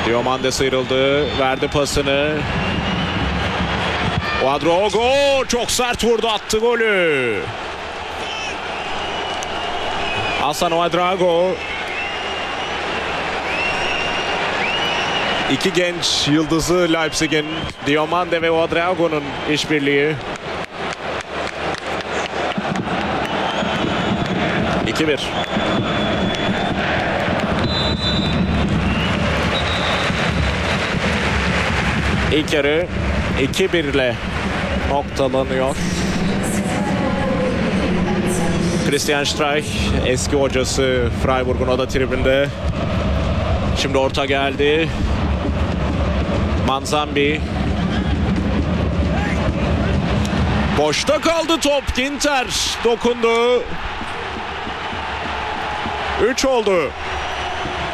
Diomande sıyrıldı. Verdi pasını. Ouedraogo çok sert vurdu. Attı golü. Hasan Ouedraogo. İki genç yıldızı Leipzig'in. Diomande ve Ouedraogo'nun işbirliği. 2-1. İlk yarı 2-1 ile noktalanıyor. Christian Streich, eski hocası Freiburg'un oda tribünde. Şimdi orta geldi. Manzambi. Boşta kaldı top. Ginter dokundu. 3 oldu.